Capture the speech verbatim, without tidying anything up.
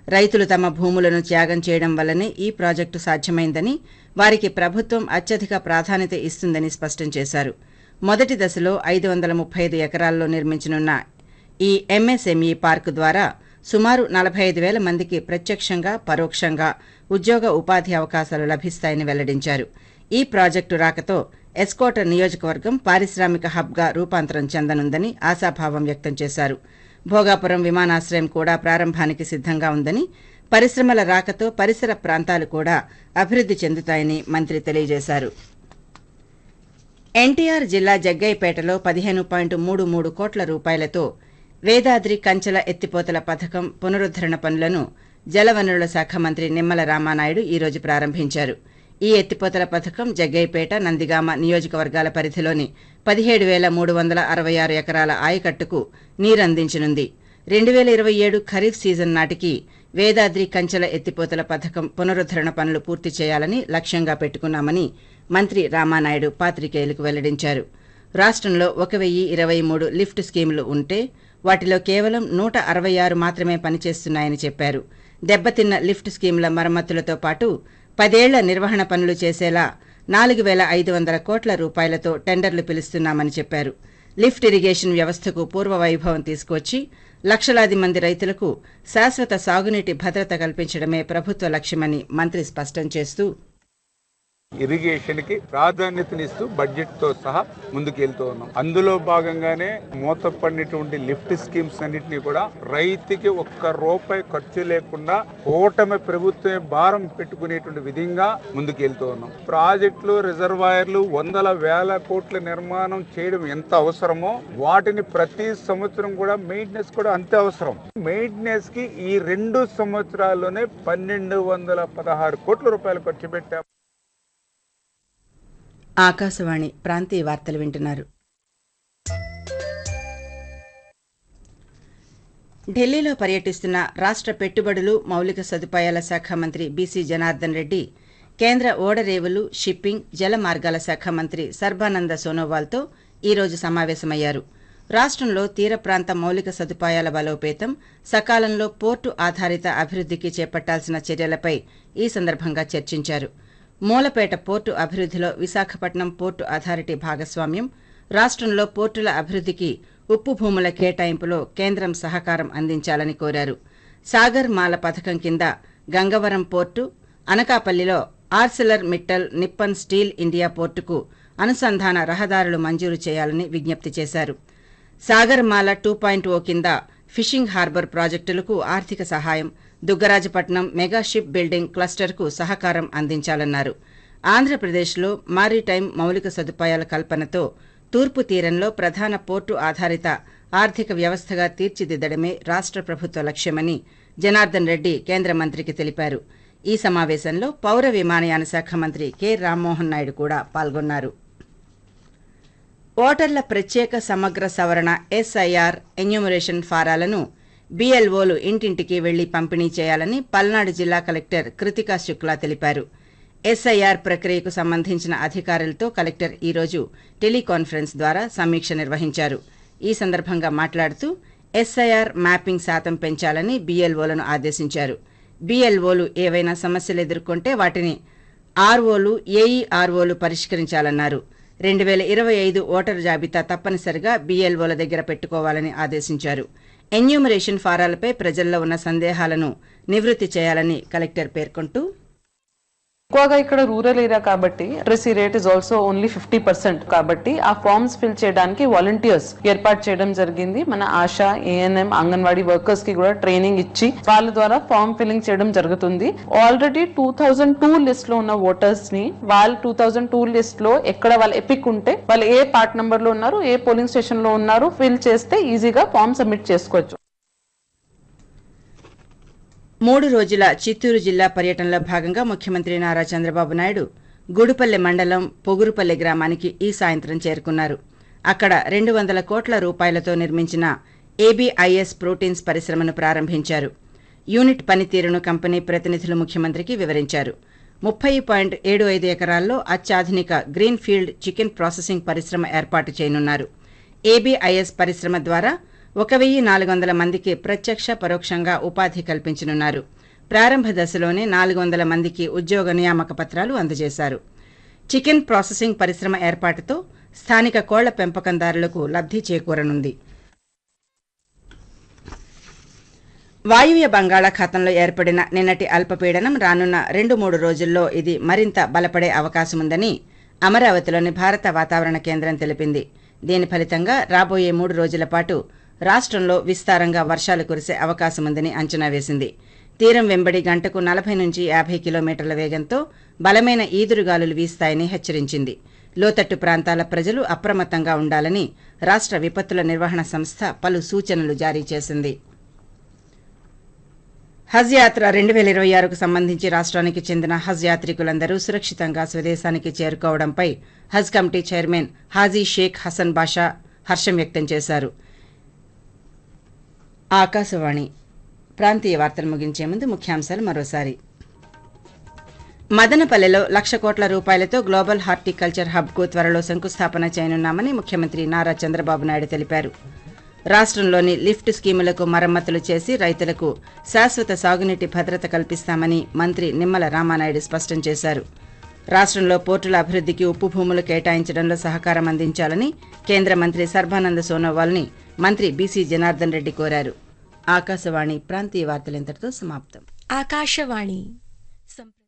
రైతులు తమ భూములను త్యాగం చేయడం వల్లనే ఈ ప్రాజెక్టు సాధ్యమైందని, వారికి ప్రభుత్వం అత్యధిక ప్రాధాన్యత ఇస్తుందని స్పష్టం చేశారు. మొదటి దశలో ఐదు వందల ముప్పై ఐదు ఎకరాల్లో నిర్మించనున్న ఈ ఎంఎస్ఎంఈ పార్కు ద్వారా సుమారు నలభై ఐదు వేల మందికి ప్రత్యక్షంగా, పరోక్షంగా ఉద్యోగ ఉపాధి అవకాశాలు లభిస్తాయని వెల్లడించారు. ఈ ప్రాజెక్టు రాకతో ఎస్కోట నియోజకవర్గం పారిశ్రామిక హబ్గా రూపాంతరం చెందనుందని ఆశాభావం వ్యక్తం చేశారు. భోగాపురం విమానాశ్రయం కూడా ప్రారంభానికి సిద్ధంగా ఉందని, పరిశ్రమల రాకతో పరిసర ప్రాంతాలు కూడా అభివృద్ధి చెందుతాయని మంత్రి తెలియజేశారు. ఎన్టీఆర్ జిల్లా జగ్గయ్యపేటలో పదిహేను పాయింట్ మూడు మూడు కోట్ల రూపాయలతో వేదాద్రి కంచెల ఎత్తిపోతల పథకం పునరుద్దరణ పనులను జలవనరుల శాఖ మంత్రి నిమ్మల రామానాయుడు ఈరోజు ప్రారంభించారు. ఈ ఎత్తిపోతల పథకం జగ్గయ్యపేట, నందిగామ నియోజకవర్గాల పరిధిలోని పదిహేడు వేల మూడు వందల అరవై ఆరు ఎకరాల ఆయకట్టుకు నీరందించనుంది. రెండు వేల ఇరవై ఏడు ఖరీఫ్ సీజన్ నాటికి వేదాద్రి కంచెల ఎత్తిపోతల పథకం పునరుద్దరణ పనులు పూర్తి చేయాలని లక్ష్యంగా పెట్టుకున్నామని మంత్రి రామానాయుడు పాత్రికేయులకు వెల్లడించారు. రాష్ట్రంలో ఒక వెయ్యి ఇరవై మూడు లిఫ్ట్ స్కీములు ఉంటే వాటిలో కేవలం నూట అరవై ఆరు మాత్రమే పనిచేస్తున్నాయని చెప్పారు. దెబ్బతిన్న లిఫ్ట్ స్కీముల మరమ్మతులతో పాటు పదేళ్ల నిర్వహణ పనులు చేసేలా నాలుగు వేల ఐదు వందల కోట్ల రూపాయలతో టెండర్లు పిలుస్తున్నామని చెప్పారు. లిఫ్ట్ ఇరిగేషన్ వ్యవస్థకు పూర్వ వైభవం తీసుకొచ్చి లక్షలాది మంది రైతులకు శాశ్వత సాగునీటి భద్రత కల్పించడమే ప్రభుత్వ లక్ష్యమని మంత్రి స్పష్టం చేస్తూ, ఇరిగేషన్ కి ప్రాధాన్యతనిస్తూ బడ్జెట్ తో సహా ముందుకెళ్తూ ఉన్నాం. అందులో భాగంగానే మూతపడినటువంటి లిఫ్ట్ స్కీమ్స్ అన్నింటినీ కూడా రైతుకి ఒక్క రూపాయి ఖర్చు లేకుండా కూటమి ప్రభుత్వమే భారం పెట్టుకునేటువంటి విధంగా ముందుకెళ్తూ ఉన్నాం. ప్రాజెక్టులు, రిజర్వాయర్లు వందల వేల కోట్ల నిర్మాణం చేయడం ఎంత అవసరమో వాటిని ప్రతి సంవత్సరం కూడా మెయింటెనెన్స్ కూడా అంతే అవసరం. మెయింటెనెన్స్ కి ఈ రెండు సంవత్సరాల్లోనే పన్నెండు వందల పదహారు కోట్ల రూపాయలు ఖర్చు పెట్టాం. ఆకాశవాణి ప్రాంతీయ వార్తలు వింటున్నారు. ఢిల్లీలో పర్యటిస్తున్న రాష్ట్ర పెట్టుబడులు, మౌలిక సదుపాయాల శాఖ మంత్రి బీసీ జనార్దన్ రెడ్డి కేంద్ర ఓడరేవులు, షిప్పింగ్, జల మార్గాల శాఖ మంత్రి సర్బానంద సోనోవాల్తో ఈరోజు సమావేశమయ్యారు. రాష్ట్రంలో తీర ప్రాంత మౌలిక సదుపాయాల బలోపేతం, సకాలంలో పోర్టు ఆధారిత అభివృద్ధికి చేపట్టాల్సిన చర్యలపై ఈ సందర్భంగా చర్చించారు. మూలపేట పోర్టు అభివృద్ధిలో విశాఖపట్నం పోర్టు అథారిటీ భాగస్వామ్యం, రాష్ట్రంలో పోర్టుల అభివృద్ధికి ఉప్పు భూముల కేటాయింపులో కేంద్రం సహకారం అందించాలని కోరారు. సాగర్ మాల పథకం కింద గంగవరం పోర్టు, అనకాపల్లిలో Arcelor Mittal Nippon steel India పోర్టుకు అనుసంధాన రహదారులు మంజూరు చేయాలని విజ్ఞప్తి చేశారు. సాగర్ మాల టూ పాయింట్ ఓ కింద ఫిషింగ్ హార్బర్ ప్రాజెక్టులకు ఆర్థిక సహాయం, దుగ్గరాజపట్నం మెగా షిప్ బిల్డింగ్ క్లస్టర్కు సహకారం అందించాలన్నారు. ఆంధ్రప్రదేశ్లో మారిటైమ్ మౌలిక సదుపాయాల కల్పనతో తూర్పు తీరంలో ప్రధాన పోర్టు ఆధారిత ఆర్థిక వ్యవస్థగా తీర్చిదిద్దడమే రాష్ట్ర ప్రభుత్వ లక్ష్యమని జనార్దన్ రెడ్డి కేంద్ర మంత్రికి తెలిపారు. ఈ సమావేశంలో పౌర విమానయాన శాఖ మంత్రి కె రామ్మోహన్ నాయుడు కూడా పాల్గొన్నారు. ఓటర్ల ప్రత్యేక సమగ్ర సవరణ ఎస్ఐఆర్ ఎన్యూమరేషన్ ఫారాలను బీఎల్ఓలు ఇంటింటికి వెళ్లి పంపిణీ చేయాలని పల్నాడు జిల్లా కలెక్టర్ కృతికా శుక్లా తెలిపారు. ఎస్ఐఆర్ ప్రక్రియకు సంబంధించిన అధికారులతో కలెక్టర్ ఈరోజు టెలికాన్ఫరెన్స్ ద్వారా సమీక్ష నిర్వహించారు. ఈ సందర్భంగా మాట్లాడుతూ ఎస్ఐఆర్ మ్యాపింగ్ శాతం పెంచాలని బీఎల్ఓలను ఆదేశించారు. బీఎల్ఓలు ఏవైనా సమస్యలు ఎదుర్కొంటే వాటిని ఆర్ఓలు, ఏఈఆర్ఓలు పరిష్కరించాలన్నారు. రెండు వేల ఇరవై ఐదు ఓటరు జాబితా తప్పనిసరిగా బీఎల్ఓల దగ్గర పెట్టుకోవాలని ఆదేశించారు. ఎన్యూమరేషన్ ఫారాలపై ప్రజల్లో ఉన్న సందేహాలను నివృత్తి చేయాలని కలెక్టర్ పేర్కొంటూ, ఎక్కువగా ఇక్కడ రూరల్ ఏరియా కాబట్టి literacy rate is also only fifty percent కాబట్టి ఆ ఫార్మ్స్ ఫిల్ చేయడానికి వాలంటీర్స్ ఏర్పాటు చేయడం జరిగింది. మన ఆశా, ఏఎన్ఎం, అంగన్వాడీ వర్కర్స్ కి కూడా ట్రైనింగ్ ఇచ్చి వాళ్ళ ద్వారా ఫార్మ్ ఫిల్లింగ్ చేయడం జరుగుతుంది. Already two thousand two list లో ఉన్న ఓటర్స్ ని వాళ్ళు టూ థౌజండ్ టూ లిస్ట్ లో ఎక్కడ వాళ్ళు ఎపిక్ ఉంటే వాళ్ళు ఏ పార్ట్ నంబర్ లో ఉన్నారు, ఏ పోలింగ్ స్టేషన్ లో ఉన్నారు ఫిల్ చేస్తే ఈజీగా ఫార్మ్ సబ్మిట్ చేసుకోవచ్చు. మూడు రోజుల చిత్తూరు జిల్లా పర్యటనలో భాగంగా ముఖ్యమంత్రి నారా చంద్రబాబు నాయుడు గుడిపల్లె మండలం పొగురుపల్లె గ్రామానికి ఈ సాయంత్రం చేరుకున్నారు. అక్కడ రెండు వందల కోట్ల రూపాయలతో నిర్మించిన ఏబీఐఎస్ ప్రోటీన్స్ పరిశ్రమను ప్రారంభించారు. యూనిట్ పనితీరును కంపెనీ ప్రతినిధులు ముఖ్యమంత్రికి వివరించారు. ముప్పై పాయింట్ ఏడు ఐదు ఎకరాల్లో అత్యాధునిక గ్రీన్ ఫీల్డ్ చికెన్ ప్రాసెసింగ్ పరిశ్రమ ఏర్పాటు చేయనున్నారు. ఏబీఐఎస్ పరిశ్రమ ద్వారా ఒక వెయ్యి నాలుగు వందల మందికి ప్రత్యక్ష పరోక్షంగా ఉపాధి కల్పించనున్నారు. ప్రారంభ దశలోనే నాలుగు వందల మందికి ఉద్యోగ నియామక పత్రాలు అందజేశారు. చికెన్ ప్రాసెసింగ్ పరిశ్రమ ఏర్పాటుతో స్థానిక కోళ్ల పెంపకందారులకు లబ్ధి చేకూరనుంది. వాయువ్య బంగాళాఖాతంలో ఏర్పడిన నిన్నటి అల్పపీడనం రానున్న రెండు మూడు రోజుల్లో ఇది మరింత బలపడే అవకాశముందని అమరావతిలోని భారత వాతావరణ కేంద్రం తెలిపింది. దీని ఫలితంగా రాబోయే మూడు రోజుల పాటు రాష్ట్రంలో విస్తారంగా వర్షాలు కురిసే అవకాశముందని అంచనా వేసింది. తీరం వెంబడి గంటకు నలభై నుంచి యాభై కిలోమీటర్ల వేగంతో బలమైన ఈదురుగాలులు వీస్తాయని హెచ్చరించింది. లోతట్టు ప్రాంతాల ప్రజలు అప్రమత్తంగా ఉండాలని రాష్ట్ర విపత్తుల నిర్వహణ సంస్థ పలు సూచనలు జారీ చేసింది. హజ్ యాత్ర రెండు వేల ఇరవై ఆరుకు సంబంధించి రాష్ట్రానికి చెందిన హజ్ యాత్రికులందరూ సురక్షితంగా స్వదేశానికి చేరుకోవడంపై హజ్ కమిటీ చైర్మన్ హాజీ షేక్ హసన్ బాషా హర్షం వ్యక్తం చేశారు. ఆకాశవాణి ప్రాంతీయ వార్తలు ముగించే ముందు ముఖ్యాంశాలు మరోసారి. మదనపల్లెలో లక్ష కోట్ల రూపాయలతో గ్లోబల్ హార్టికల్చర్ హబ్కు త్వరలో శంకుస్థాపన చేయనున్నామని ముఖ్యమంత్రి నారా చంద్రబాబు నాయుడు తెలిపారు. రాష్ట్రంలోని లిఫ్ట్ స్కీములకు మరమ్మతులు చేసి రైతులకు శాశ్వత సాగునీటి భద్రత కల్పిస్తామని మంత్రి నిమ్మల రామానాయుడు స్పష్టం చేశారు. రాష్ట్రంలో పోర్టుల అభివృద్ధికి ఉప్పు భూములు కేటాయించడంలో సహకారం అందించాలని కేంద్ర మంత్రి సర్బానంద సోనోవాల్ని మంత్రి బీసీ జనార్దన్ రెడ్డి కోరారు. ఆకాశవాణి ప్రాంతీయ వార్తలు ఇంతటితో సమాప్తం. ఆకాశవాణి